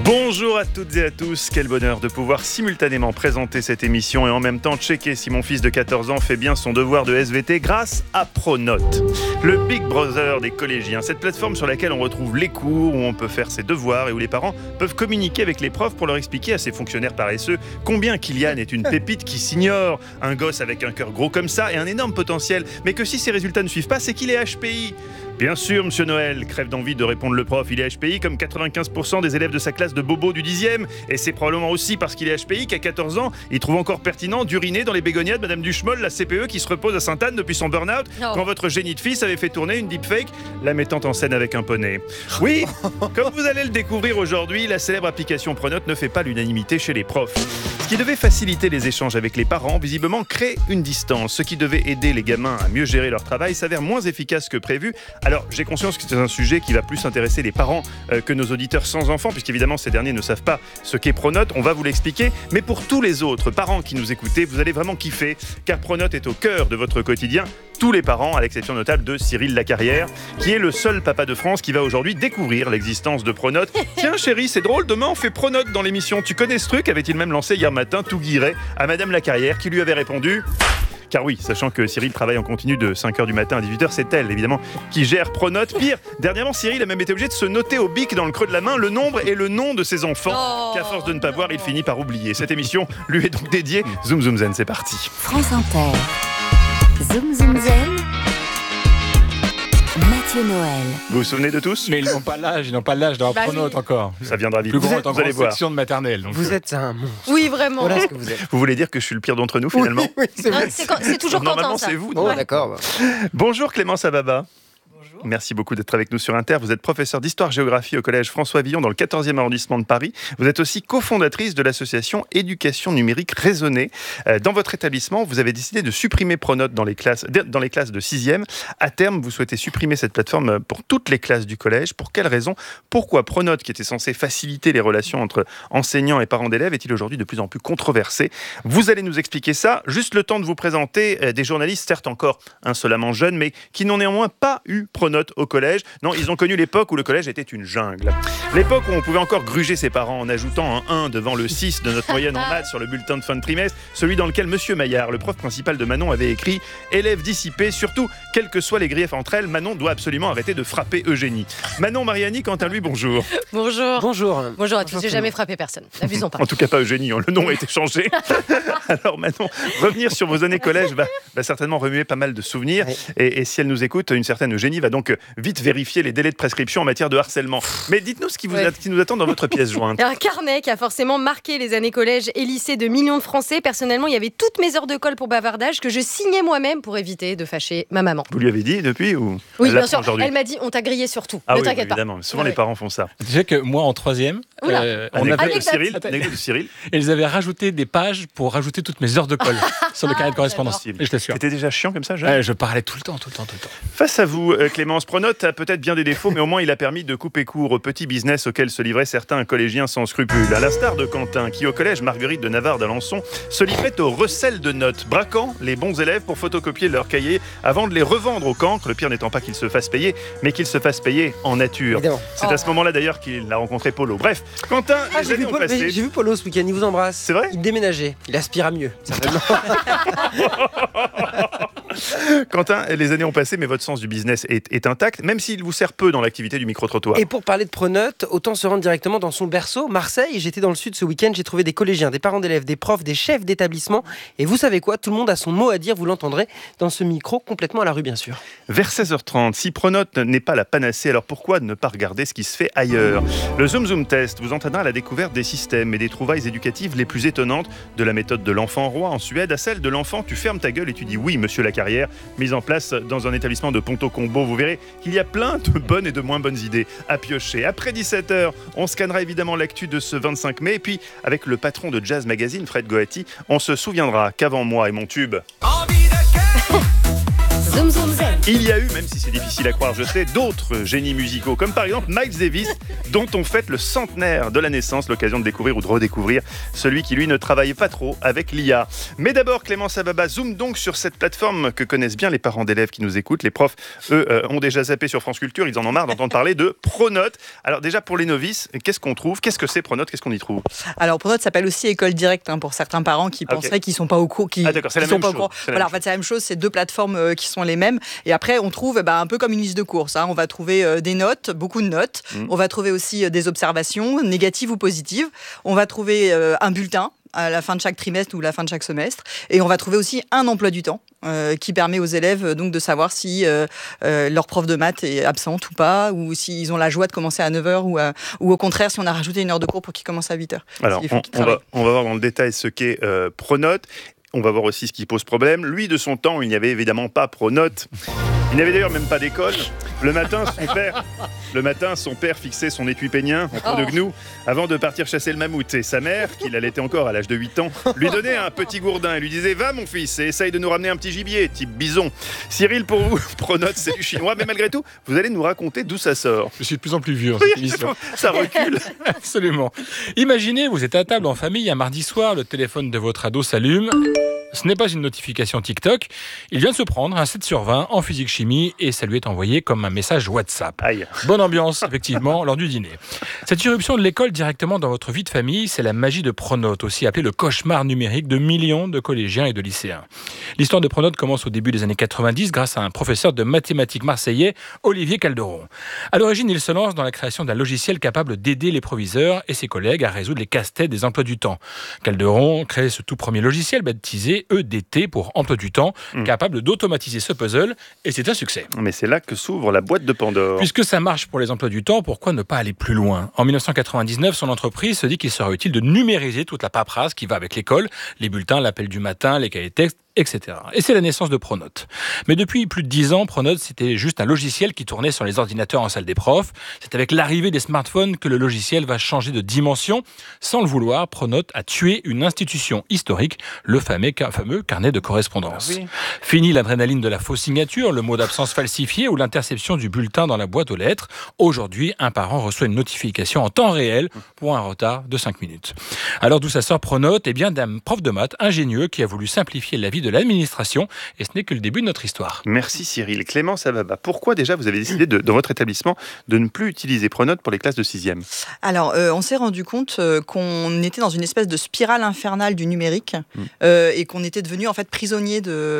Bonjour à toutes et à tous, quel bonheur de pouvoir simultanément présenter cette émission et en même temps checker si mon fils de 14 ans fait bien son devoir de SVT grâce à Pronote, le Big Brother des collégiens, cette plateforme sur laquelle on retrouve les cours, où on peut faire ses devoirs et où les parents peuvent communiquer avec les profs pour leur expliquer à ces fonctionnaires paresseux combien Kylian est une pépite qui s'ignore, un gosse avec un cœur gros comme ça et un énorme potentiel, mais que si ses résultats ne suivent pas, c'est qu'il est HPI. Bien sûr, Monsieur Noël, crève d'envie de répondre le prof, il est HPI comme 95% des élèves de sa classe de bobo du 10e. Et c'est probablement aussi parce qu'il est HPI qu'à 14 ans, il trouve encore pertinent d'uriner dans les bégonias de Madame Duchemoll, la CPE qui se repose à Sainte-Anne depuis son burn-out, quand votre génie de fils avait fait tourner une deepfake, la mettant en scène avec un poney. Oui, comme vous allez le découvrir aujourd'hui, la célèbre application Pronote ne fait pas l'unanimité chez les profs. Ce qui devait faciliter les échanges avec les parents, visiblement crée une distance. Ce qui devait aider les gamins à mieux gérer leur travail s'avère moins efficace que prévu. Alors, j'ai conscience que c'est un sujet qui va plus intéresser les parents que nos auditeurs sans enfants, puisqu'évidemment, ces derniers ne savent pas ce qu'est Pronote. On va vous l'expliquer. Mais pour tous les autres parents qui nous écoutez, vous allez vraiment kiffer, car Pronote est au cœur de votre quotidien. Tous les parents, à l'exception notable de Cyril Lacarrière, qui est le seul papa de France qui va aujourd'hui découvrir l'existence de Pronote. Tiens chérie, c'est drôle, demain on fait Pronote dans l'émission. Tu connais ce truc? Avait-il même lancé hier matin, tout guiré, à Madame Lacarrière, qui lui avait répondu... Car oui, sachant que Cyril travaille en continu de 5h du matin à 18h, c'est elle, évidemment, qui gère Pronote. Pire, dernièrement, Cyril a même été obligé de se noter au bic dans le creux de la main le nombre et le nom de ses enfants, qu'à force de ne pas voir, il finit par oublier. Cette émission lui est donc dédiée. Zoom Zoom Zen, c'est parti. France Inter. Zoom Zoom Zen. Mathieu Noël. Vous vous souvenez de tous? Mais ils n'ont pas l'âge d'avoir Pronote encore. Ça viendra vite. Plus grand est en vous allez voir. section de maternelle. Donc Vous êtes un monstre. Oui, vraiment. Voilà ce que vous êtes. Vous voulez dire que je suis le pire d'entre nous, finalement? Oui, c'est Non, vrai. c'est toujours Normalement, Quentin, ça. c'est vous. Bon, non? d'accord. Bonjour Clémence Ababa. Merci beaucoup d'être avec nous sur Inter. Vous êtes professeure d'histoire-géographie au collège François Villon dans le 14e arrondissement de Paris. Vous êtes aussi cofondatrice de l'association Éducation numérique raisonnée. Dans votre établissement, vous avez décidé de supprimer Pronote dans les classes de 6e. À terme, vous souhaitez supprimer cette plateforme pour toutes les classes du collège. Pour quelle raison? Pourquoi Pronote, qui était censé faciliter les relations entre enseignants et parents d'élèves, est-il aujourd'hui de plus en plus controversé? Vous allez nous expliquer ça. Juste le temps de vous présenter des journalistes, certes encore insolemment jeunes, mais qui n'ont néanmoins pas eu Pronote au collège. Non, ils ont connu l'époque où le collège était une jungle. L'époque où on pouvait encore gruger ses parents en ajoutant un 1 devant le 6 de notre moyenne en maths sur le bulletin de fin de trimestre, celui dans lequel Monsieur Maillard, le prof principal de Manon, avait écrit « Élève dissipé, surtout, quels que soient les griefs entre elles, Manon doit absolument arrêter de frapper Eugénie. » Manon Mariani, quant à lui, bonjour. Bonjour. Bonjour. Bonjour à tous. J'ai jamais frappé personne. N'abusons pas. En tout cas pas Eugénie, le nom a été changé. Alors Manon, revenir sur vos années collège va certainement remuer pas mal de souvenirs. Oui. Et si elle nous écoute, une certaine Eugénie va donc vite vérifier les délais de prescription en matière de harcèlement. Mais dites-nous ce qui nous attend dans votre pièce jointe. Un carnet qui a forcément marqué les années collège et lycée de millions de Français. Personnellement, il y avait toutes mes heures de colle pour bavardage que je signais moi-même pour éviter de fâcher ma maman. Vous lui avez dit depuis ou Oui, elle bien l'apprend sûr. aujourd'hui? Elle m'a dit, on t'a grillé sur tout. Ah Ne oui, t'inquiète pas. évidemment. Souvent Ouais. les parents font ça. tu sais que moi, en 3e, Oula. on Anecdote avait... de Cyril. Anecdote de Cyril. Et ils avaient rajouté des pages pour rajouter toutes mes heures de colle sur le carnet de correspondance. j'adore. Et je t'assure. C'était déjà chiant comme ça, jeune. Je parlais tout le temps. Face à vous, Clémence, Pronote a peut-être bien des défauts, mais au moins il a permis de couper court au petit business auquel se livraient certains collégiens sans scrupules. À l'instar de Quentin, qui au collège Marguerite de Navarre d'Alençon se livrait au recel de notes, braquant les bons élèves pour photocopier leurs cahiers avant de les revendre au cancre, le pire n'étant pas qu'ils se fassent payer, mais qu'ils se fassent payer en nature. Évidemment. C'est à ce moment-là d'ailleurs qu'il a rencontré Polo. Bref, Quentin, les J'ai années vu, ont passé. j'ai vu Polo ce week-end, il vous embrasse. C'est vrai? Il déménageait, il aspire à mieux, certainement. Quentin, les années ont passé, mais votre sens du business est intact, même s'il vous sert peu dans l'activité du micro-trottoir. Et pour parler de Pronote, autant se rendre directement dans son berceau, Marseille. J'étais dans le sud ce week-end, j'ai trouvé des collégiens, des parents d'élèves, des profs, des chefs d'établissement. Et vous savez quoi? Tout le monde a son mot à dire, vous l'entendrez dans ce micro, complètement à la rue bien sûr. Vers 16h30, si Pronote n'est pas la panacée, alors pourquoi ne pas regarder ce qui se fait ailleurs? Le Zoom Zoom Test vous entraînera à la découverte des systèmes et des trouvailles éducatives les plus étonnantes, de la méthode de l'enfant roi en Suède à celle de l'enfant tu fermes ta gueule et tu dis oui monsieur Lacarrière, mise en place dans un établissement de Ponto Combo. Vous verrez qu'il y a plein de bonnes et de moins bonnes idées à piocher. Après 17h, on scannera évidemment l'actu de ce 25 mai et puis avec le patron de Jazz Magazine, Fred Goati, on se souviendra qu'avant moi et mon tube... Zoom Zoom Zen. Il y a eu, même si c'est difficile à croire, je sais, d'autres génies musicaux, comme par exemple Miles Davis dont on fête le centenaire de la naissance, l'occasion de découvrir ou de redécouvrir celui qui, lui, ne travaille pas trop avec l'IA. Mais d'abord, Clémence Ababa, zoom donc sur cette plateforme que connaissent bien les parents d'élèves qui nous écoutent. Les profs, eux, ont déjà zappé sur France Culture, ils en ont marre d'entendre parler de Pronote. Alors déjà, pour les novices, qu'est-ce qu'on trouve ? Qu'est-ce que c'est Pronote ? Qu'est-ce qu'on y trouve ? Alors Pronote s'appelle aussi École Directe pour certains parents qui penseraient qu'ils ne sont pas au cours. D'accord, c'est la même chose. Voilà, en fait, c'est la même chose, c'est deux plateformes qui sont les mêmes. Et après, on trouve un peu comme une liste de courses. On va trouver des notes, beaucoup de notes. On va trouver aussi des observations, négatives ou positives. On va trouver un bulletin à la fin de chaque trimestre ou la fin de chaque semestre. Et on va trouver aussi un emploi du temps qui permet aux élèves donc de savoir si leur prof de maths est absente ou pas, ou s'ils ont la joie de commencer à 9h ou au contraire si on a rajouté une heure de cours pour qu'ils commencent à 8h. Alors, on va voir dans le détail ce qu'est Pronote. On va voir aussi ce qui pose problème. Lui, de son temps, il n'y avait évidemment pas Pronote. Il n'avait d'ailleurs même pas d'école. Le matin, son père fixait son étui pénien entre deux gnous avant de partir chasser le mammouth. Et sa mère, qui l'allaitait encore à l'âge de 8 ans, lui donnait un petit gourdin et lui disait « Va mon fils et essaye de nous ramener un petit gibier, type bison. » Cyril, pour vous, Pronote, c'est du chinois. Mais malgré tout, vous allez nous raconter d'où ça sort. Je suis de plus en plus vieux dans cette émission. Ça recule. Absolument. Imaginez, vous êtes à table en famille un mardi soir, le téléphone de votre ado s'allume. Ce n'est pas une notification TikTok. Il vient de se prendre un 7 sur 20 en physique-chimie et ça lui est envoyé comme un message WhatsApp. Aïe. Bonne ambiance, effectivement, lors du dîner. Cette irruption de l'école directement dans votre vie de famille, c'est la magie de Pronote, aussi appelée le cauchemar numérique de millions de collégiens et de lycéens. L'histoire de Pronote commence au début des années 90 grâce à un professeur de mathématiques marseillais, Olivier Calderon. À l'origine, il se lance dans la création d'un logiciel capable d'aider les proviseurs et ses collègues à résoudre les casse-têtes des emplois du temps. Calderon crée ce tout premier logiciel baptisé EDT pour emploi du temps, capable d'automatiser ce puzzle, et c'est un succès. Mais c'est là que s'ouvre la boîte de Pandore. Puisque ça marche pour les emplois du temps, pourquoi ne pas aller plus loin ? En 1999, son entreprise se dit qu'il serait utile de numériser toute la paperasse qui va avec l'école, les bulletins, l'appel du matin, les cahiers de texte, etc. Et c'est la naissance de Pronote. Mais depuis plus de 10 ans, Pronote, c'était juste un logiciel qui tournait sur les ordinateurs en salle des profs. C'est avec l'arrivée des smartphones que le logiciel va changer de dimension. Sans le vouloir, Pronote a tué une institution historique, le fameux carnet de correspondance. Ah oui. Fini l'adrénaline de la fausse signature, le mot d'absence falsifié ou l'interception du bulletin dans la boîte aux lettres. Aujourd'hui, un parent reçoit une notification en temps réel pour un retard de 5 minutes. Alors d'où ça sort Pronote ? Eh bien d'un prof de maths ingénieux qui a voulu simplifier la vie de l'administration, et ce n'est que le début de notre histoire. Merci Cyril. Clémence Ababa, pourquoi déjà vous avez décidé dans votre établissement de ne plus utiliser Pronote pour les classes de 6e ? Alors, on s'est rendu compte qu'on était dans une espèce de spirale infernale du numérique et qu'on était devenu en fait prisonnier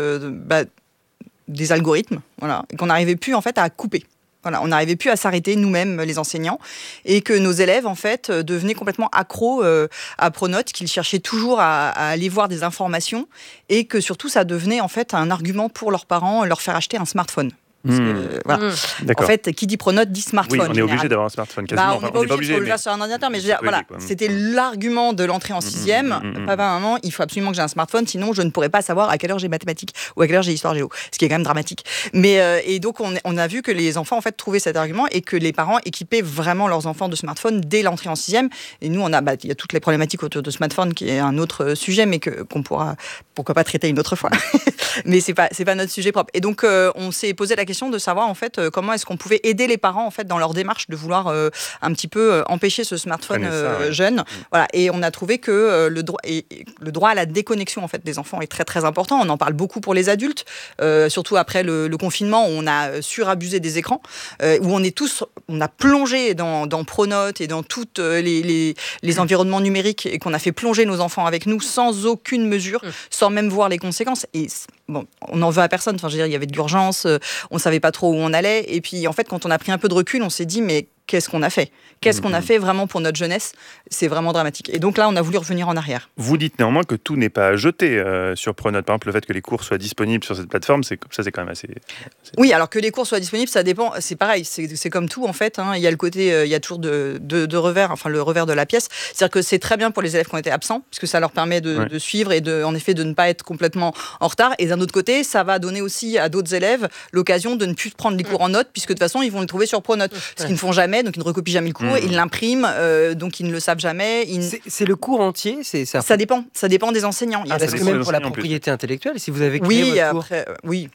des algorithmes, voilà, et qu'on n'arrivait plus en fait à couper. Voilà, on n'arrivait plus à s'arrêter nous-mêmes, les enseignants, et que nos élèves, en fait, devenaient complètement accros à Pronote, qu'ils cherchaient toujours à aller voir des informations, et que surtout, ça devenait en fait un argument pour leurs parents, leur faire acheter un smartphone. Voilà. En fait, qui dit Pronote dit smartphone. Oui, on est obligé d'avoir un smartphone quasiment. On n'est pas obligé de le faire sur un ordinateur, mais c'était l'argument de l'entrée en 6e. Papa, maman, il faut absolument que j'ai un smartphone, sinon je ne pourrais pas savoir à quelle heure j'ai mathématiques ou à quelle heure j'ai histoire géo, ce qui est quand même dramatique. Mais et donc on a vu que les enfants en fait trouvaient cet argument et que les parents équipaient vraiment leurs enfants de smartphones dès l'entrée en 6e. Et nous, il y a toutes les problématiques autour de smartphone qui est un autre sujet, mais qu'on pourra pourquoi pas traiter une autre fois. Mais c'est pas notre sujet propre. Et donc on s'est posé la question de savoir en fait comment est-ce qu'on pouvait aider les parents en fait dans leur démarche de vouloir un petit peu empêcher ce smartphone jeune. Voilà, et on a trouvé que le droit à la déconnexion en fait des enfants est très très important. On en parle beaucoup pour les adultes, surtout après le confinement où on a surabusé des écrans, où on a plongé dans Pronote et dans toutes les environnements numériques et qu'on a fait plonger nos enfants avec nous sans aucune mesure, sans même voir les conséquences. Et bon, on n'en veut à personne. Enfin, je veux dire, il y avait de l'urgence, on savait pas trop où on allait. Et puis, en fait, quand on a pris un peu de recul, on s'est dit, mais qu'est-ce qu'on a fait ? Qu'est-ce qu'on a fait vraiment pour notre jeunesse ? C'est vraiment dramatique. Et donc là, on a voulu revenir en arrière. Vous dites néanmoins que tout n'est pas à jeter sur Pronote. Par exemple, le fait que les cours soient disponibles sur cette plateforme, c'est quand même assez... Oui, alors que les cours soient disponibles, ça dépend. C'est pareil, c'est comme tout en fait. Il y a le côté, il y a toujours de revers, enfin le revers de la pièce. C'est-à-dire que c'est très bien pour les élèves qui ont été absents, puisque ça leur permet de suivre et en effet de ne pas être complètement en retard. Et d'un autre côté, ça va donner aussi à d'autres élèves l'occasion de ne plus prendre les cours en notes, puisque de toute façon, ils vont le trouver sur Pronote. Ce qu'ils ne font jamais, donc ils ne recopient jamais le cours, ils l'impriment, donc ils ne le savent jamais. C'est le cours entier, ça dépend des enseignants. Est-ce que même pour la propriété intellectuelle, si vous avez créé votre cours... oui.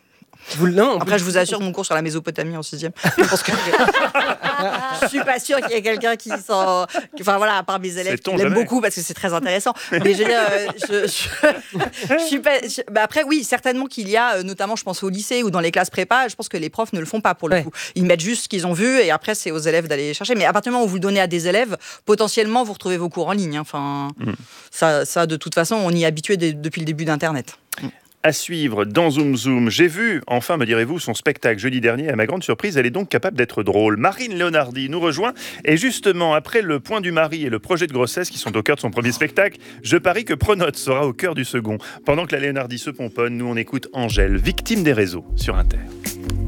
Après, je vous assure, mon cours sur la Mésopotamie en 6e, je pense que je suis pas sûre qu'il y ait quelqu'un qui s'en... Enfin voilà, à part mes élèves qui l'aiment beaucoup parce que c'est très intéressant. Mais je veux dire, je suis pas... après, oui, certainement qu'il y a, notamment je pense au lycée ou dans les classes prépa, je pense que les profs ne le font pas pour le coup. Ils mettent juste ce qu'ils ont vu et après c'est aux élèves d'aller chercher. Mais à partir du moment où vous le donnez à des élèves, potentiellement vous retrouvez vos cours en ligne. Enfin, ça de toute façon, on y est habitué depuis le début d'Internet. À suivre dans Zoom Zoom. J'ai vu, enfin me direz-vous, son spectacle jeudi dernier. À ma grande surprise, elle est donc capable d'être drôle. Marine Leonardi nous rejoint. Et justement, après le point du mari et le projet de grossesse qui sont au cœur de son premier spectacle, je parie que Pronote sera au cœur du second. Pendant que la Leonardi se pomponne, nous on écoute Angèle, victime des réseaux sur Inter.